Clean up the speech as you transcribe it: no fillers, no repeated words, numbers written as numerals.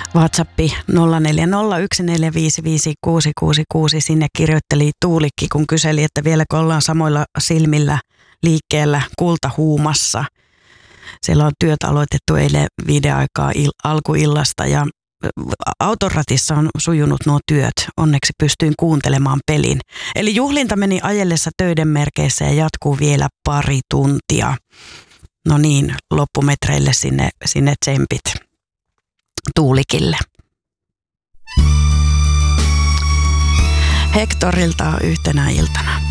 WhatsAppi 0401455666. Sinne kirjoitteli Tuulikki, kun kyseli, että vieläkö ollaan samoilla silmillä liikkeellä kultahuumassa. Siellä on työt aloitettu eilen 5 aikaa alkuillasta ja autoratissa on sujunut nuo työt. Onneksi pystyin kuuntelemaan pelin. Eli juhlinta meni ajellessa töiden merkeissä ja jatkuu vielä pari tuntia. No niin, loppumetreille sinne tsempit Tuulikille. Hektorilta yhtenä iltana.